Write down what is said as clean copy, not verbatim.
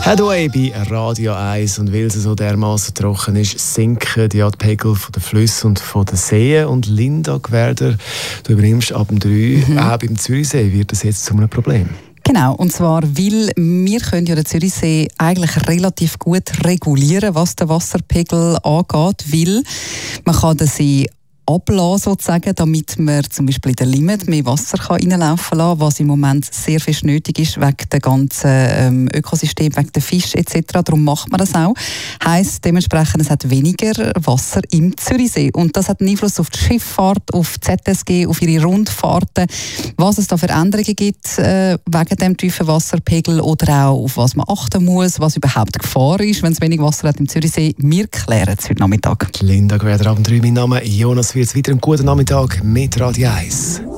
Headway bei Radio 1. Und weil es so dermaßen trocken ist, sinken die Pegel von den Flüssen und von den Seen. Und Linda Gwerder, du übernimmst ab dem 3. Auch beim Zürichsee wird das jetzt zu einem Problem. Genau, und zwar, weil wir können ja den Zürichsee eigentlich relativ gut regulieren, was den Wasserpegel angeht, weil man kann den See ablassen, sozusagen, damit man zum Beispiel in der Limmat mehr Wasser reinlaufen kann, was im Moment sehr viel nötig ist, wegen der ganzen Ökosystem, wegen der Fische etc. Darum macht man das auch. Heisst dementsprechend, es hat weniger Wasser im Zürichsee. Und das hat einen Einfluss auf die Schifffahrt, auf die ZSG, auf ihre Rundfahrten, was es da für Änderungen gibt wegen dem tiefen Wasserpegel oder auch auf was man achten muss, was überhaupt Gefahr ist, wenn es wenig Wasser hat im Zürichsee. Wir klären es heute Nachmittag. Linda Gwerder ab dem 3. Mein Name Jonas. Wird es wieder einen guten Nachmittag mit Radio 1.